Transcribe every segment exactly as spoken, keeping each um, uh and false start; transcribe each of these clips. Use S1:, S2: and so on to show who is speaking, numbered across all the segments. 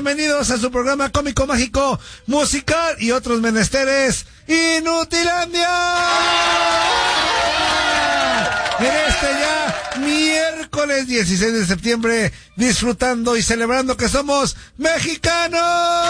S1: bienvenidos a su programa cómico, mágico, musical y otros menesteres, Inutilandia. En este ya miércoles dieciséis de septiembre, disfrutando y celebrando que somos mexicanos.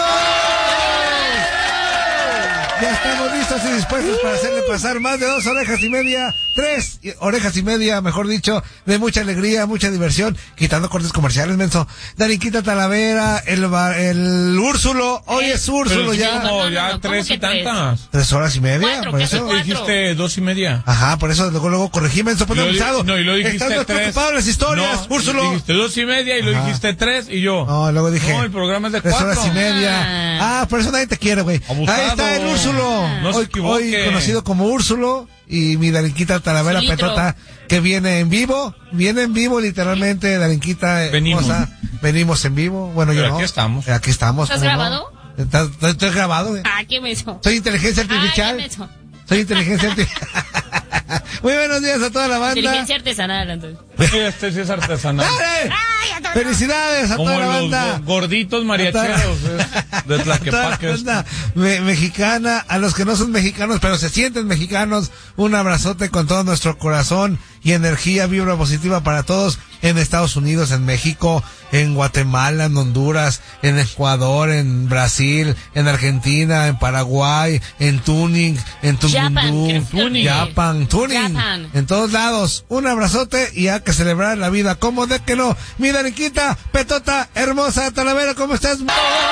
S1: Ya estamos listos y dispuestos para hacerle pasar más de dos orejas y media, tres orejas y media, mejor dicho, de mucha alegría, mucha diversión, quitando cortes comerciales, menso. Daniquita Talavera, el el Úrsulo, hoy es Úrsulo ya.
S2: No, no, ya no, tres y tantas.
S1: Tres horas y media,
S2: cuatro,
S1: por eso.
S2: Dijiste dos y media.
S1: Ajá, por eso luego, luego corregí, menso, pues avisado.
S2: No, y lo dijiste
S1: Están
S2: tres.
S1: preocupados las historias,
S2: no,
S1: Úrsulo.
S2: Dijiste dos y media y lo Ajá. dijiste tres y yo.
S1: No, luego dije.
S2: No, el programa es de
S1: tres
S2: cuatro.
S1: horas y media. Ah, por eso nadie te quiere, güey. Ahí está el Úrsulo.
S2: No
S1: hoy, hoy conocido como Úrsulo, y mi Darinquita Talavera Petota, que viene en vivo, viene en vivo literalmente, Darinquita
S2: Venimos.
S1: hermosa, venimos en vivo, bueno
S2: Pero
S1: yo
S2: aquí
S1: no.
S2: estamos.
S1: Aquí estamos.
S3: ¿Estás grabado?
S1: No? ¿Estás, estoy grabado, güey.
S3: Ah, ¿qué me hizo?
S1: Soy inteligencia artificial.
S3: Ah, ¿qué me hizo?
S1: Soy inteligencia artificial. Muy buenos días a toda la banda.
S3: Inteligencia artesanal, entonces.
S2: Sí, este sí es artesanal.
S1: ¡Dale! Felicidades a
S2: Como
S1: toda la
S2: los
S1: banda.
S2: gorditos mariacheros de Tlaquepaque.
S1: Me, mexicana, a los que no son mexicanos, pero se sienten mexicanos, un abrazote con todo nuestro corazón y energía, vibra positiva para todos en Estados Unidos, en México, en Guatemala, en Honduras, en Ecuador, en Brasil, en Argentina, en Paraguay, en Tuning, en Tungundú,
S3: Tuning,
S1: Japan, Tuning,
S3: Japan.
S1: en todos lados. Un abrazote y hay que celebrar la vida. ¿Cómo de que no? Mi Daniquita, Petota, hermosa Talavera, ¿cómo estás?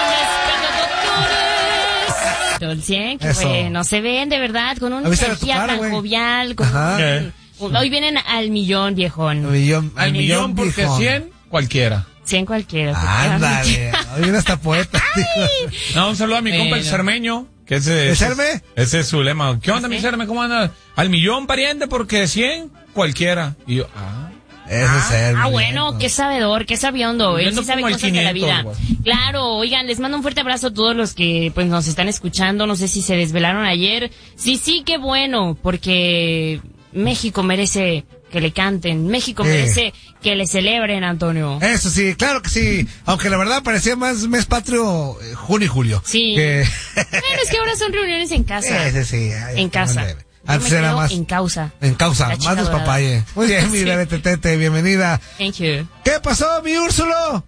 S3: El cien, que
S1: Eso.
S3: bueno, se ven de verdad con una
S1: Avísale a tu
S3: energía
S1: cara,
S3: tan
S1: güey.
S3: jovial. Con
S1: Ajá.
S2: ¿Qué?
S3: un- hoy vienen al millón, viejón.
S1: Al millón,
S2: Al millón porque
S1: viejo.
S2: cien, cualquiera.
S3: cien cualquiera.
S1: Ándale, hoy viene hasta poeta.
S2: No, un saludo a mi
S3: Bueno.
S2: compa el Cermeño. Que ese,
S1: ¿El
S2: ese,
S1: Cerme?
S2: ese es su lema. ¿Qué onda,
S3: ¿Sí?
S2: mi Cerme? ¿Cómo anda? Al millón, pariente, porque cien, cualquiera. Y yo, ah.
S1: Ese es el
S3: Ah,
S1: millón.
S3: bueno, qué sabedor, qué sabiondo. Él
S2: Viendo
S3: sí sabe
S2: como el
S3: cosas de la
S2: quinientos,
S3: vida.
S2: güey.
S3: Claro, oigan, les mando un fuerte abrazo a todos los que pues nos están escuchando. No sé si se desvelaron ayer. Sí, sí, qué bueno, porque México merece que le canten. México
S1: Sí.
S3: merece que le celebren, Antonio.
S1: Eso sí, claro que sí. Aunque la verdad parecía más mes patrio eh, junio y julio.
S3: Sí.
S1: Que...
S3: Bueno, es que ahora son reuniones en casa.
S1: Ese sí. ahí
S3: En
S1: está,
S3: casa.
S1: muy leve.
S3: Yo
S1: Antes
S3: me
S1: era
S3: quedo
S1: más
S3: en causa.
S1: en causa,
S3: La
S1: más
S3: chica
S1: despapalle. Muy bien, mi
S3: Sí.
S1: Tete, Tete, bienvenida.
S3: Thank you.
S1: ¿Qué pasó, mi Úrsulo?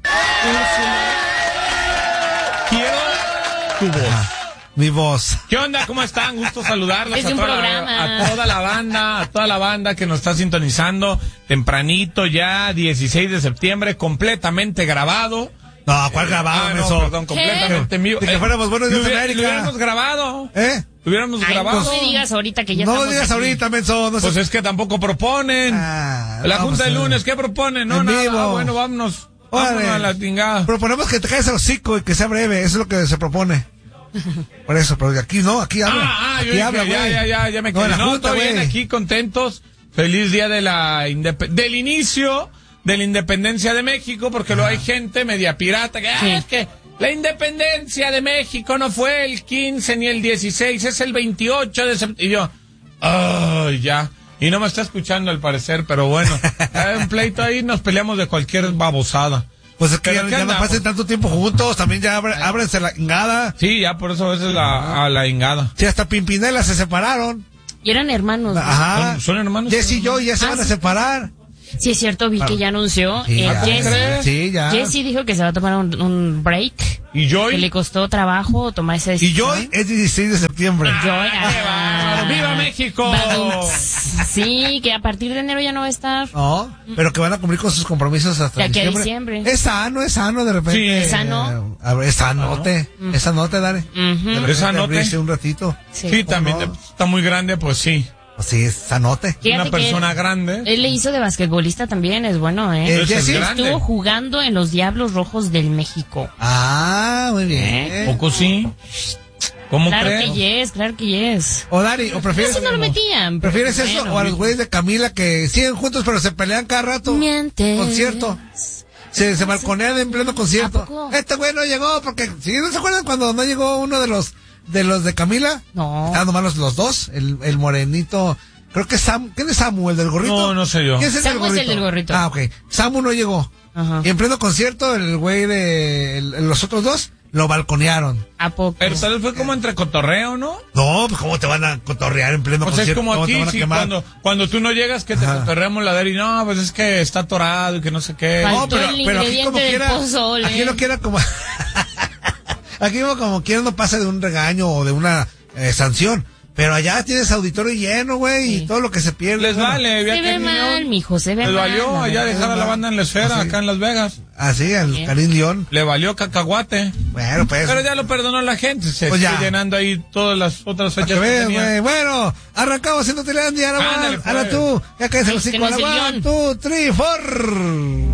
S2: Quiero tu voz.
S1: Mi voz.
S2: ¿Qué onda? ¿Cómo están? Gusto saludarlos
S3: Es
S2: a
S3: un
S2: toda,
S3: programa.
S2: la, a toda la banda, a toda la banda que nos está sintonizando tempranito ya, dieciséis de septiembre, completamente grabado.
S1: No, ¿cuál grabado,
S2: Ah, no,
S1: menso?
S2: perdón, completamente en vivo.
S1: De que fuéramos buenos días,
S2: lo hubiera-
S1: América.
S2: lo hubiéramos grabado.
S1: ¿Eh?
S2: Lo hubiéramos
S3: Ay,
S2: grabado.
S3: no me digas ahorita que ya
S1: No lo
S3: estamos
S1: digas
S3: aquí.
S1: ahorita, menso. No
S2: Pues
S1: sé.
S2: es que tampoco proponen.
S1: Ah,
S2: la
S1: vamos
S2: Junta del
S1: a ver.
S2: lunes, ¿qué proponen? No,
S1: En
S2: nada.
S1: vivo.
S2: Ah, bueno, vámonos.
S1: Órale.
S2: Vámonos a la tingada.
S1: Proponemos que te caigas el hocico y que sea breve. Eso es lo que se propone. Por eso, pero aquí no, aquí habla.
S2: Ah, ah, yo
S1: aquí
S2: dije,
S1: habla,
S2: ya,
S1: güey.
S2: ya, ya, ya me
S1: No,
S2: quedé.
S1: la
S2: No,
S1: Junta,
S2: todo bien
S1: güey.
S2: aquí, contentos. Feliz día de la indep- del inicio de la independencia de México, porque luego hay gente media pirata que, ah,
S3: Sí.
S2: es que la independencia de México no fue el quince ni el dieciséis, es el veintiocho de septiembre. Y yo, ay, ya. Y no me está escuchando al parecer, pero bueno, hay un pleito ahí, nos peleamos de cualquier babosada.
S1: Pues es que
S2: Pero
S1: ya,
S2: ¿qué
S1: ya no
S2: andamos?
S1: pasen tanto tiempo juntos, también ya abre- ábrense la ingada.
S2: Sí, ya por eso a veces la, a la ingada.
S1: Sí, hasta Pimpinela se separaron.
S3: Y eran hermanos. ¿no?
S1: Ajá.
S2: ¿Son- son hermanos?
S1: Jess y yo ya se
S3: Ah,
S1: van a
S3: sí.
S1: separar.
S3: Sí, es cierto, vi que ya anunció.
S1: Sí,
S3: eh,
S1: ya.
S3: Jesse,
S1: Sí, ya.
S3: Jesse dijo que se va a tomar un, un break.
S2: ¿Y Joy?
S3: Que le costó trabajo tomar esa
S1: Y
S3: decisión.
S1: Joy es dieciséis de septiembre.
S3: Joy,
S2: ¡Qué
S3: ah.
S2: bárbaro! ¡Viva México!
S3: Sí, que a partir de enero ya no va a estar.
S1: No, pero que van a cumplir con sus compromisos hasta
S3: De aquí a
S1: diciembre.
S3: diciembre.
S1: Es sano, es sano de repente.
S2: Sí.
S3: ¿Es sano?
S1: Eh, a ver, es sanote. Es sanote, dale.
S3: Ujú.
S1: De repente
S2: ¿Es sanote?
S1: abrirse un ratito.
S3: Sí.
S2: Sí, también
S1: no?
S2: está muy grande, pues sí.
S1: Pues sí, es sanote.
S3: Fíjate
S2: Una
S3: que
S2: persona
S3: él-
S2: grande.
S3: Él le hizo de basquetbolista también, es bueno, ¿eh?
S1: Eh,
S2: Ese es
S1: Jesse.
S2: grande.
S3: Estuvo jugando en los Diablos Rojos del México.
S1: Ah, muy bien.
S2: Poco sí. ¿Cómo
S3: Claro
S2: crees?
S3: que yes, claro que yes.
S1: O Dari, o prefieres.
S3: Eso no lo metían. pero
S1: ¿Prefieres eso
S3: bueno.
S1: o a los güeyes de Camila que siguen juntos pero se pelean cada rato?
S3: Mientes.
S1: Concierto. Se, se balconean en pleno
S3: ¿A
S1: concierto.
S3: poco?
S1: Este güey no llegó porque, ¿sí no se acuerdan cuando no llegó uno de los de los de Camila?
S3: No.
S1: Estaban nomás los, los dos, el, el morenito, creo que Sam, ¿quién es Samu, el del gorrito?
S2: No, no sé yo.
S1: ¿Quién es el
S3: Samu
S1: del
S3: es
S1: gorrito?
S3: el del gorrito.
S1: Ah, ok. Samu no llegó.
S3: Ajá.
S1: Y en pleno concierto, el güey de el- los otros dos lo balconearon.
S3: ¿A poco?
S2: Pero tal vez fue como entre cotorreo, ¿no?
S1: No, pues cómo te van a cotorrear en pleno
S2: Pues es
S1: concierto.
S2: como
S1: ¿Cómo te
S2: aquí,
S1: van a
S2: sí,
S1: quemar?
S2: cuando, cuando tú no llegas, que te
S1: Ajá.
S2: cotorreamos la de y no, pues es que está atorado y que no sé qué.
S3: Faltó
S1: No, pero,
S3: el
S1: pero aquí
S3: ingrediente
S1: como
S3: del
S1: quiera,
S3: pozole.
S1: aquí no quiera como, aquí como, como quiera no pasa de un regaño o de una eh, sanción. Pero allá tienes auditorio lleno, güey,
S3: Sí.
S1: y todo lo que se pierde.
S2: Les
S1: bueno,
S2: vale,
S3: Se
S2: vea
S3: ve
S2: que
S3: mal, mijo, se ve
S2: les
S3: mal.
S2: valió
S3: la
S2: allá
S3: verdad.
S2: dejar a la banda en la esfera,
S1: Así.
S2: acá en Las Vegas.
S1: Así, al
S3: Bien.
S1: Karim León.
S2: Le valió cacahuate.
S1: Bueno, pues.
S2: Pero ya lo perdonó la gente, se
S1: Pues ya.
S2: está llenando ahí todas las otras
S1: para
S2: fechas
S1: que
S2: que
S1: veas,
S2: tenía.
S1: güey. Bueno, arrancamos haciendo Tilandia, ahora
S2: Ándale,
S1: va, ahora
S2: pues.
S1: tú. Ya caes el
S3: Ahí
S1: hocico,
S3: tienes
S1: ahora
S3: el
S1: one,
S3: guión.
S1: two, three, four.